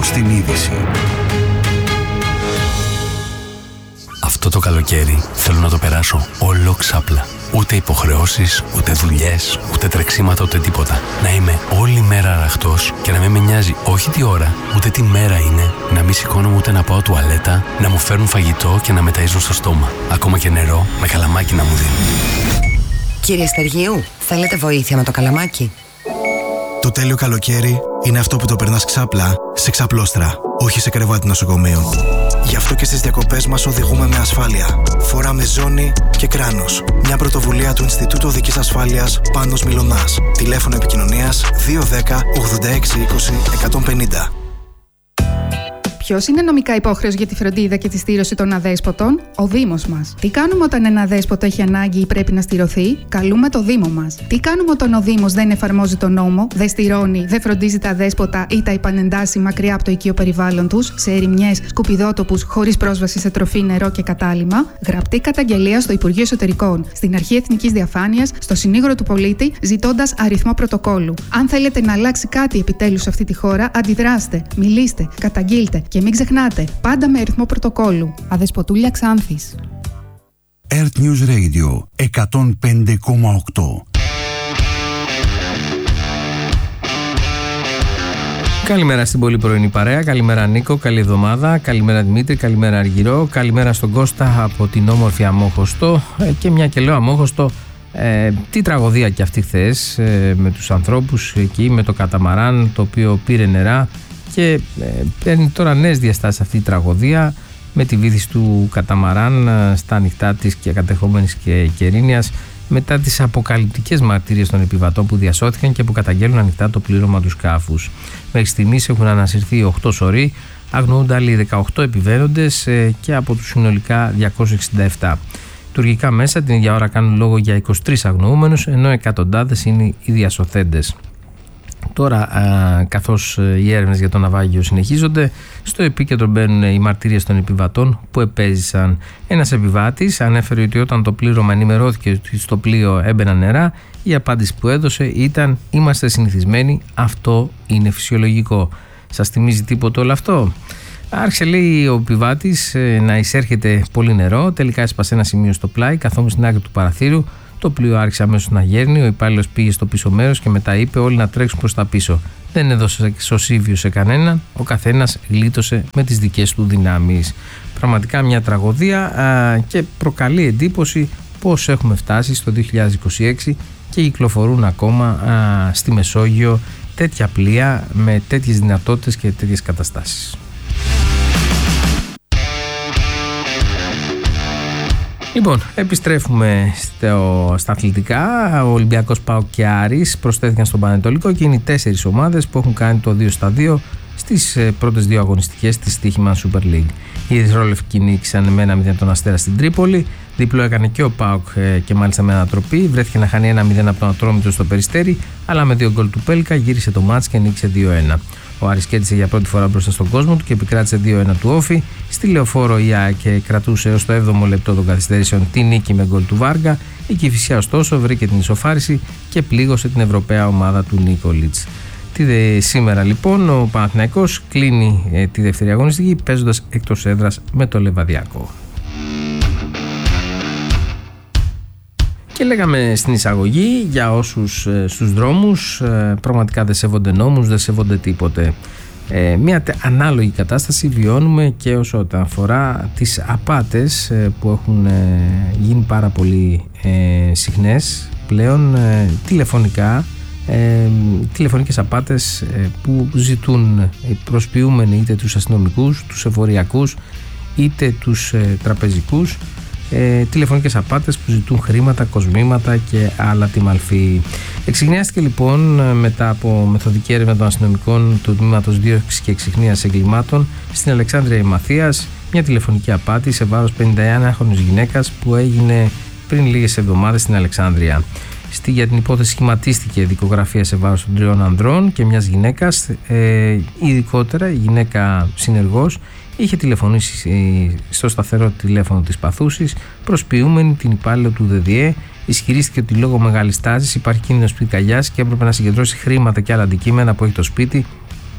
στην είδηση. Αυτό το καλοκαίρι θέλω να το περάσω όλο ξάπλα. Ούτε υποχρεώσεις, ούτε δουλειές, ούτε τρεξίματα, ούτε τίποτα. Να είμαι όλη μέρα αραχτός και να μην με νοιάζει όχι τι ώρα, ούτε τι μέρα είναι. Να μην σηκώνομαι ούτε να πάω τουαλέτα, να μου φέρουν φαγητό και να με ταΐζουν στο στόμα. Ακόμα και νερό με καλαμάκι να μου δίνουν. Κύριε Στεργίου, θέλετε βοήθεια με το καλαμάκι? Το τέλειο καλοκαίρι είναι αυτό που το περνάς ξάπλα σε ξαπλώστρα, όχι σε κρεβάτι νοσοκομείου. Γι' αυτό και στις διακοπές μας οδηγούμε με ασφάλεια. Φοράμε ζώνη και κράνος. Μια πρωτοβουλία του Ινστιτούτου Οδικής Ασφάλειας Πάνος Μιλωνάς. Τηλέφωνο επικοινωνίας 210 86 20 150. Ποιος είναι νομικά υπόχρεος για τη φροντίδα και τη στήρωση των αδέσποτων? Ο Δήμος μας. Τι κάνουμε όταν ένα αδέσποτο έχει ανάγκη ή πρέπει να στηρωθεί? Καλούμε το Δήμο μας. Τι κάνουμε όταν ο Δήμος δεν εφαρμόζει τον νόμο, δεν στηρώνει, δεν φροντίζει τα αδέσποτα ή τα επανεντάσσει μακριά από το οικείο περιβάλλον τους, σε ερημιές, σκουπιδότοπους, χωρίς πρόσβαση σε τροφή, νερό και κατάλυμμα? Γραπτή καταγγελία στο Υπουργείο Εσωτερικών, στην Αρχή Εθνικής Διαφάνειας, στο Συνήγορο του Πολίτη, ζητώντας αριθμό πρωτοκόλλου. Αν θέλετε να αλλάξει κάτι επιτέλους σε αυτή τη χώρα, αντιδράστε, μιλήστε, καταγγείλτε. Και μην ξεχνάτε, πάντα με αριθμό πρωτοκόλλου. Αδεσποτούλια Ξάνθης. Earth News Radio 105,8. Καλημέρα στην πολύ πρωινή παρέα, καλημέρα Νίκο, καλή εβδομάδα, καλημέρα Δημήτρη, καλημέρα Αργυρό, καλημέρα στον Κώστα από την όμορφη Αμόχωστο και μια και λέω Αμόχωστο, τι τραγωδία και αυτή χθες με τους ανθρώπους εκεί, με το καταμαράν το οποίο πήρε νερά και παίρνει τώρα νέες διαστάσεις αυτή η τραγωδία με τη βύθιση του καταμαράν στα ανοιχτά της και κατεχόμενης και Κερίνιας μετά τις αποκαλυπτικές μαρτυρίες των επιβατών που διασώθηκαν και που καταγγέλνουν ανοιχτά το πλήρωμα του σκάφους. Μέχρι στιγμής έχουν ανασυρθεί 8 σωροί, αγνοούνται άλλοι 18 επιβαίνοντες και από τους συνολικά 267. Τουρκικά μέσα την ίδια ώρα κάνουν λόγο για 23 αγνοούμενους, ενώ εκατοντάδες είναι οι διασωθέντες. Τώρα, καθώς οι έρευνες για το ναυάγιο συνεχίζονται, στο επίκεντρο μπαίνουν οι μαρτυρίες των επιβατών που επέζησαν. Ένας επιβάτης ανέφερε ότι όταν το πλήρωμα ενημερώθηκε ότι στο πλοίο έμπαιναν νερά, η απάντηση που έδωσε ήταν «Είμαστε συνηθισμένοι, αυτό είναι φυσιολογικό». Σας θυμίζει τίποτα όλο αυτό? Άρχισε, λέει, ο επιβάτης να εισέρχεται πολύ νερό, τελικά έσπασε ένα σημείο στο πλάι, καθόμουν στην άκρη του παραθύρου. Το πλοίο άρχισε αμέσως να γέρνει, ο υπάλληλος πήγε στο πίσω μέρος και μετά είπε όλοι να τρέξουν προς τα πίσω. Δεν έδωσε σωσίβιο σε κανέναν, ο καθένας γλίτωσε με τις δικές του δυνάμεις. Πραγματικά μια τραγωδία και προκαλεί εντύπωση πώς έχουμε φτάσει στο 2026 και κυκλοφορούν ακόμα στη Μεσόγειο τέτοια πλοία με τέτοιες δυνατότητες και τέτοιες καταστάσεις. Λοιπόν, επιστρέφουμε στα αθλητικά. Ο Ολυμπιακός ΠΑΟΚ και Άρης προσθέθηκαν στον Πανετολικό και είναι οι 4 ομάδες που έχουν κάνει το 2-2 στις πρώτες 2 αγωνιστικές της στοίχημα Super League. Οι Ερυθρόλευκοι νίκησαν με 1-0 τον Αστέρα στην Τρίπολη. Δίπλο έκανε και ο ΠΑΟΚ και μάλιστα με ανατροπή. Βρέθηκε να χάνει 1-0 από τον Ατρόμητο στο Περιστέρι, αλλά με 2 γκολ του Πέλκα γύρισε το μάτς και νίκησε 2-1. Ο Άρης κέρδισε για πρώτη φορά μπροστά στον κόσμο του και επικράτησε 2-1 του Όφη. Στη Λεωφόρο η ΑΕΚ κρατούσε έως το 7ο λεπτό των καθυστερήσεων τη νίκη με γκολ του Βάργα. Η Κηφισιά ωστόσο βρήκε την ισοφάριση και πλήγωσε την Ευρωπαία ομάδα του Νίκολιτς. Σήμερα λοιπόν ο Παναθηναϊκός κλείνει τη δεύτερη αγωνιστική παίζοντας εκτός έδρας με το Λεβαδιακό. Και λέγαμε στην εισαγωγή για όσους στους δρόμους πραγματικά δεν σέβονται νόμους, δεν σέβονται τίποτε. Μια ανάλογη κατάσταση βιώνουμε και όσον αφορά τις απάτες που έχουν γίνει πάρα πολύ συχνές πλέον τηλεφωνικά, τηλεφωνικές απάτες που ζητούν προσποιούμενοι είτε τους αστυνομικούς, τους εφοριακούς είτε τους τραπεζικούς, τηλεφωνικές απάτες που ζητούν χρήματα, κοσμήματα και άλλα τιμαλφή. Εξιχνιάστηκε λοιπόν μετά από μεθοδική έρευνα των αστυνομικών του Τμήματος Δίωξης και Εξιχνίας Εγκλημάτων στην Αλεξάνδρεια Ημαθίας μια τηλεφωνική απάτη σε βάρος 51χρονης γυναίκας που έγινε πριν λίγες εβδομάδες στην Αλεξάνδρεια. Για την υπόθεση σχηματίστηκε δικογραφία σε βάρος των 3 ανδρών και μιας γυναίκας. Ειδικότερα η γυναίκα συνεργός είχε τηλεφωνήσει στο σταθερό τηλέφωνο της παθούσης προσποιούμενη την υπάλληλο του ΔΔΕ. Ισχυρίστηκε ότι λόγω μεγάλης τάσης υπάρχει κίνδυνος πυρκαγιάς και έπρεπε να συγκεντρώσει χρήματα και άλλα αντικείμενα που έχει το σπίτι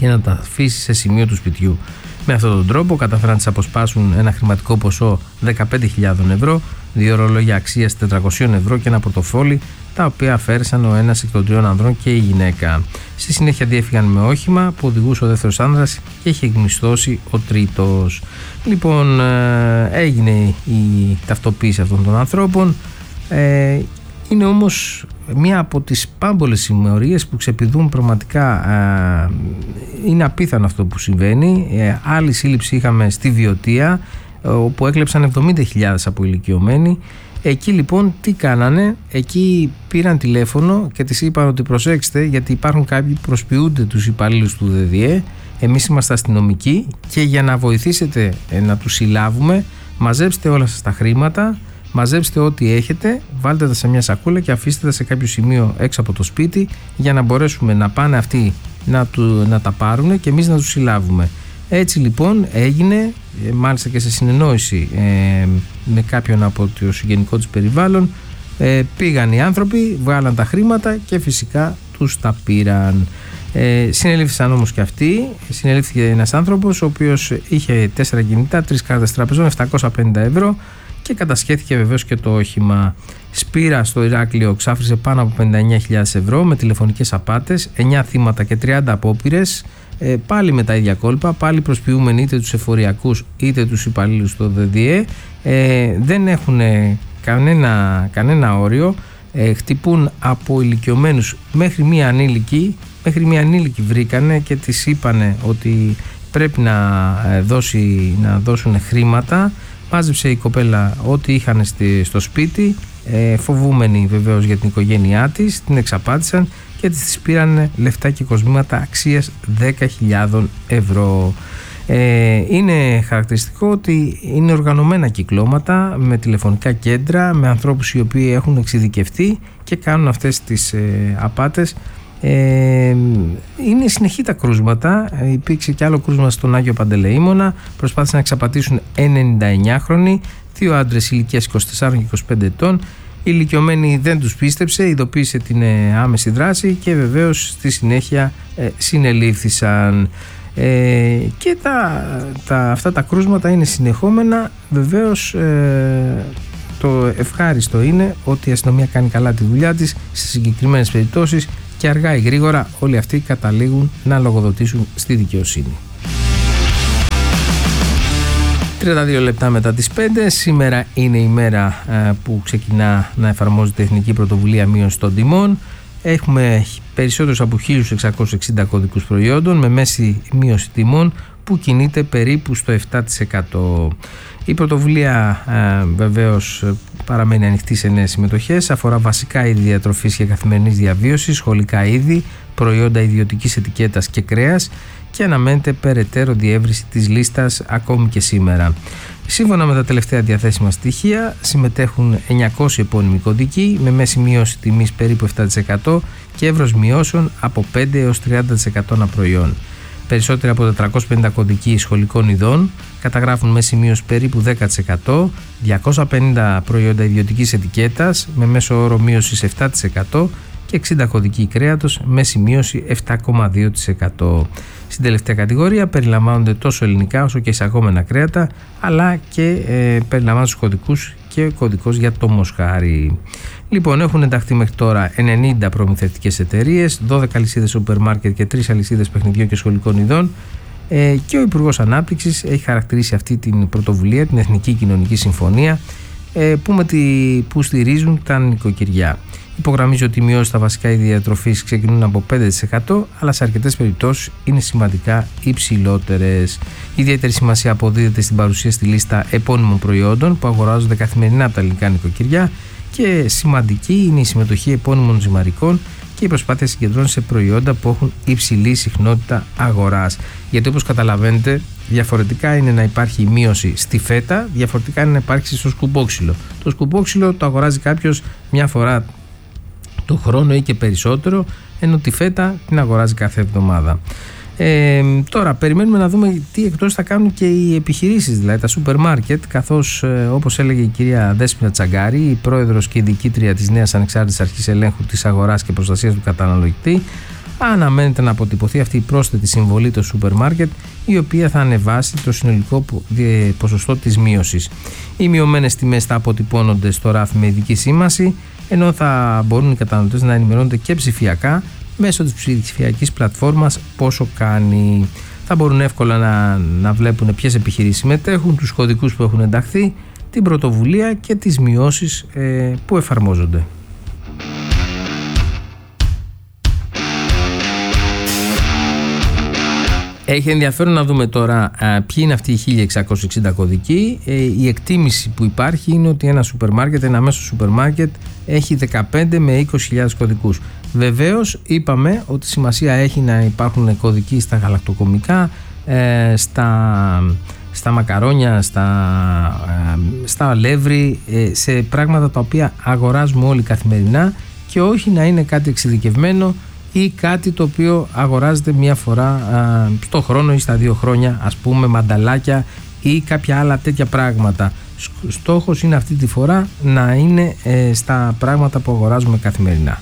και να τα αφήσει σε σημείο του σπιτιού. Με αυτόν τον τρόπο καταφέραν να τις αποσπάσουν ένα χρηματικό ποσό 15.000 ευρώ, 2 ρολόγια αξίας 400 ευρώ και ένα πορτοφόλι, τα οποία αφαίρεσαν ο ένας εκ των 3 ανδρών και η γυναίκα. Στη συνέχεια διέφυγαν με όχημα που οδηγούσε ο δεύτερος άνδρας και είχε εκμισθώσει ο τρίτος. Λοιπόν, έγινε η ταυτοποίηση αυτών των ανθρώπων. Είναι όμως μία από τις πάμπολες συμμορίες που ξεπηδούν πραγματικά. Είναι απίθανο αυτό που συμβαίνει. Άλλη σύλληψη είχαμε στη Βιωτία, όπου έκλεψαν 70.000 από ηλικιωμένοι. Εκεί λοιπόν τι κάνανε? Εκεί πήραν τηλέφωνο και τις είπαν ότι προσέξτε, γιατί υπάρχουν κάποιοι που προσποιούνται τους υπαλλήλους του ΔΔΕ. Εμείς είμαστε αστυνομικοί και για να βοηθήσετε να τους συλλάβουμε, μαζέψτε όλα σας τα χρήματα, μαζέψτε ό,τι έχετε, βάλτε τα σε μια σακούλα και αφήστε τα σε κάποιο σημείο έξω από το σπίτι, για να μπορέσουμε να πάνε αυτοί να τα πάρουν και εμείς να τους συλλάβουμε. Έτσι λοιπόν έγινε, μάλιστα και σε συνεννόηση με κάποιον από το συγγενικό τους περιβάλλον. Πήγαν οι άνθρωποι, βγάλαν τα χρήματα και φυσικά τους τα πήραν. Συνελήφθησαν όμως και αυτοί. Συνελήφθηκε ένας άνθρωπος ο οποίος είχε 4 κινητά, 3 κάρτες τραπεζών, 750 ευρώ και κατασχέθηκε βεβαίως και το όχημα. Σπύρα στο Ηράκλειο ξάφρισε πάνω από 59.000 ευρώ με τηλεφωνικές απάτες, 9 θύματα και 30 απόπειρες. Πάλι με τα ίδια κόλπα, πάλι προσποιούμενοι είτε τους εφοριακούς είτε τους υπαλλήλους στο ΔΔΕ. Δεν έχουν κανένα όριο. Χτυπούν από ηλικιωμένους μέχρι μία ανήλικη βρήκανε και της είπανε ότι πρέπει να δώσουν χρήματα. Μάζεψε η κοπέλα ό,τι είχαν στο σπίτι, φοβούμενοι βεβαίως για την οικογένειά της, την εξαπάτησαν και της πήραν λεφτά και κοσμήματα αξίας 10.000 ευρώ. Είναι χαρακτηριστικό ότι είναι οργανωμένα κυκλώματα με τηλεφωνικά κέντρα, με ανθρώπους οι οποίοι έχουν εξειδικευτεί και κάνουν αυτές τις απάτες. Είναι συνεχή τα κρούσματα. Υπήρξε και άλλο κρούσμα στον Άγιο Παντελεήμονα. Προσπάθησαν να εξαπατήσουν 99χρονοι, 2 άντρες ηλικίας 24 και 25 ετών. Η ηλικιωμένη δεν τους πίστεψε, ειδοποίησε την άμεση δράση και βεβαίως στη συνέχεια συνελήφθησαν. Και αυτά τα κρούσματα είναι συνεχόμενα. Βεβαίως το ευχάριστο είναι ότι η αστυνομία κάνει καλά τη δουλειά της σε συγκεκριμένες περιπτώσεις και αργά ή γρήγορα όλοι αυτοί καταλήγουν να λογοδοτήσουν στη δικαιοσύνη. 32 λεπτά μετά τις 5, σήμερα είναι η μέρα που ξεκινά να εφαρμόζεται η Εθνική Πρωτοβουλία Μείωση των Τιμών. Έχουμε περισσότερους από 1.660 κωδικούς προϊόντων με μέση μείωση τιμών που κινείται περίπου στο 7%. Η πρωτοβουλία βεβαίως παραμένει ανοιχτή σε νέες συμμετοχές, αφορά βασικά είδη διατροφής και καθημερινής διαβίωσης, σχολικά είδη, προϊόντα ιδιωτικής ετικέτας και κρέας και αναμένεται περαιτέρω διεύρυνση της λίστας ακόμη και σήμερα. Σύμφωνα με τα τελευταία διαθέσιμα στοιχεία, συμμετέχουν 900 επώνυμοι κωδικοί με μέση μείωση τιμής περίπου 7% και εύρος μειώσεων από 5 έως 30% ανά προϊόν. Περισσότεροι από 450 κωδικοί σχολικών ειδών καταγράφουν μέση μείωση περίπου 10%, 250 προϊόντα ιδιωτικής ετικέτας με μέσο όρο μείωσης 7% και 60 κωδικοί κρέατος μέση μείωση 7,2%. Στην τελευταία κατηγορία περιλαμβάνονται τόσο ελληνικά όσο και εισαγόμενα κρέατα, αλλά και περιλαμβάνονται στους κωδικούς και κωδικός για το μοσχάρι. Λοιπόν, έχουν ενταχθεί μέχρι τώρα 90 προμηθευτικές εταιρείες, 12 αλυσίδες σούπερ μάρκετ και 3 αλυσίδες παιχνιδιών και σχολικών ειδών, και ο Υπουργός Ανάπτυξης έχει χαρακτηρίσει αυτή την πρωτοβουλία, την Εθνική Κοινωνική Συμφωνία, που στηρίζουν τα νοικοκυριά. Υπογραμμίζει ότι οι μειώσεις στα βασικά είδη διατροφής ξεκινούν από 5%, αλλά σε αρκετές περιπτώσεις είναι σημαντικά υψηλότερες. Ιδιαίτερη σημασία αποδίδεται στην παρουσία στη λίστα επώνυμων προϊόντων που αγοράζονται καθημερινά από τα ελληνικά νοικοκυριά και σημαντική είναι η συμμετοχή επώνυμων ζυμαρικών και η προσπάθεια συγκεντρώνεται σε προϊόντα που έχουν υψηλή συχνότητα αγοράς. Γιατί όπως καταλαβαίνετε, διαφορετικά είναι να υπάρχει μείωση στη φέτα, διαφορετικά είναι να υπάρξει στο σκουμπόξυλο. Το σκουμπόξυλο το αγοράζει κάποιος μια φορά το χρόνο ή και περισσότερο, ενώ τη φέτα την αγοράζει κάθε εβδομάδα. Τώρα περιμένουμε να δούμε τι εκτός θα κάνουν και οι επιχειρήσεις, δηλαδή τα σούπερ μάρκετ, καθώς όπως έλεγε η κυρία Δέσποινα Τσαγκάρη, η πρόεδρος και η διοικήτρια της νέας Ανεξάρτητης Αρχής Ελέγχου της Αγοράς και Προστασίας του Καταναλωτή, αναμένεται να αποτυπωθεί αυτή η πρόσθετη συμβολή το σούπερ μάρκετ, η οποία θα ανεβάσει το συνολικό ποσοστό της μείωσης. Οι μειωμένες τιμές θα αποτυπώνονται στο ράφι με ειδική σήμανση, ενώ θα μπορούν οι καταναλωτές να ενημερώνονται και ψηφιακά μέσω της ψηφιακής πλατφόρμας πόσο κάνει. Θα μπορούν εύκολα να βλέπουν ποιες επιχειρήσεις συμμετέχουν, τους κωδικούς που έχουν ενταχθεί, την πρωτοβουλία και τις μειώσεις που εφαρμόζονται. Έχει ενδιαφέρον να δούμε τώρα ποιοι είναι αυτοί οι 1660 κωδικοί. Η εκτίμηση που υπάρχει είναι ότι ένα μέσο σούπερ μάρκετ έχει 15 με 20.000 κωδικούς. Βεβαίως είπαμε ότι σημασία έχει να υπάρχουν κωδικοί στα γαλακτοκομικά, στα μακαρόνια, στα αλεύρι, σε πράγματα τα οποία αγοράζουμε όλοι καθημερινά και όχι να είναι κάτι εξειδικευμένο ή κάτι το οποίο αγοράζεται μία φορά στο χρόνο ή στα 2 χρόνια, ας πούμε μανταλάκια ή κάποια άλλα τέτοια πράγματα. Στόχος είναι αυτή τη φορά να είναι στα πράγματα που αγοράζουμε καθημερινά.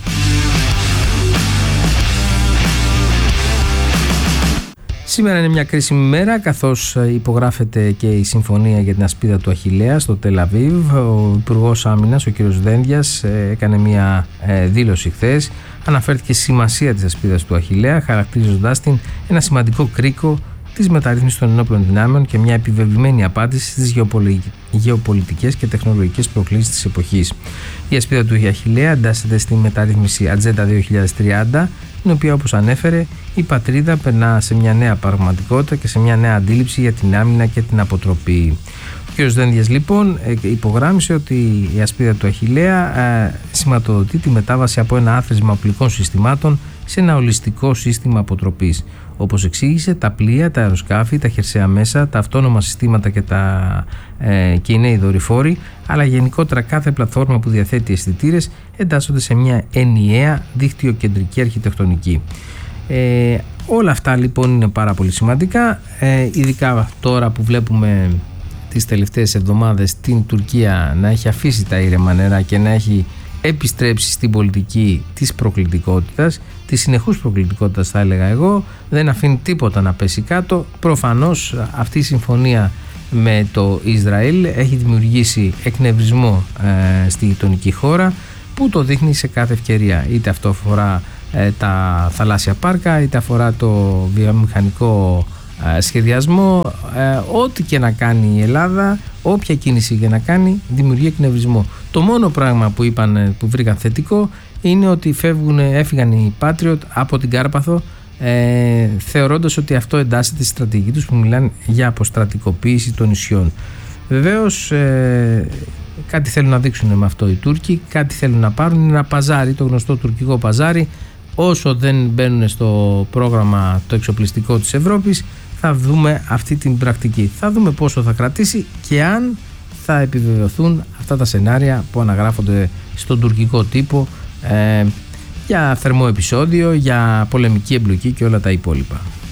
Σήμερα είναι μια κρίσιμη μέρα, καθώς υπογράφεται και η συμφωνία για την ασπίδα του Αχιλλέα στο Τελ Αβίβ. Ο Υπουργός Άμυνας, ο κ. Δένδιας, έκανε μια δήλωση χθες. Αναφέρθηκε στη σημασία της ασπίδας του Αχιλλέα, χαρακτηρίζοντάς την ένα σημαντικό κρίκο της μεταρρύθμισης των ενόπλων δυνάμεων και μια επιβεβλημένη απάντηση στις γεωπολιτικές και τεχνολογικές προκλήσεις της εποχής. Η ασπίδα του Αχιλλέα εντάσσεται στη μεταρρύθμιση Ατζέντα 2030, την οποία, όπως ανέφερε, η πατρίδα περνά σε μια νέα πραγματικότητα και σε μια νέα αντίληψη για την άμυνα και την αποτροπή. Ο κ. Δένδιας λοιπόν υπογράμμισε ότι η ασπίδα του Αχιλλέα σηματοδοτεί τη μετάβαση από ένα άθροισμα οπλικών συστημάτων σε ένα ολιστικό σύστημα αποτροπής. Όπως εξήγησε, τα πλοία, τα αεροσκάφη, τα χερσαία μέσα, τα αυτόνομα συστήματα και οι νέοι δορυφόροι, αλλά γενικότερα κάθε πλατφόρμα που διαθέτει αισθητήρες, εντάσσονται σε μια ενιαία δίκτυο-κεντρική αρχιτεκτονική. Όλα αυτά λοιπόν είναι πάρα πολύ σημαντικά, ειδικά τώρα που βλέπουμε τις τελευταίες εβδομάδες την Τουρκία να έχει αφήσει τα ήρεμα νερά και να έχει επιστρέψει στην πολιτική της προκλητικότητας, της συνεχούς προκλητικότητας θα έλεγα εγώ, δεν αφήνει τίποτα να πέσει κάτω. Προφανώς αυτή η συμφωνία με το Ισραήλ έχει δημιουργήσει εκνευρισμό στη γειτονική χώρα, που το δείχνει σε κάθε ευκαιρία, είτε αυτό αφορά τα θαλάσσια πάρκα, είτε αφορά το βιομηχανικό σχεδιασμό, ό,τι και να κάνει η Ελλάδα, όποια κίνηση και να κάνει, δημιουργεί εκνευρισμό. Το μόνο πράγμα που βρήκαν θετικό είναι ότι έφυγαν οι Patriot από την Κάρπαθο, θεωρώντας ότι αυτό εντάσσεται στη στρατηγική τους που μιλάνε για αποστρατικοποίηση των νησιών. Βεβαίως κάτι θέλουν να δείξουν με αυτό οι Τούρκοι, κάτι θέλουν να πάρουν, είναι ένα παζάρι, το γνωστό τουρκικό παζάρι. Όσο δεν μπαίνουν στο πρόγραμμα το εξοπλιστικό της Ευρώπης, θα δούμε αυτή την πρακτική. Θα δούμε πόσο θα κρατήσει και αν θα επιβεβαιωθούν αυτά τα σενάρια που αναγράφονται στον τουρκικό τύπο για θερμό επεισόδιο, για πολεμική εμπλοκή και όλα τα υπόλοιπα.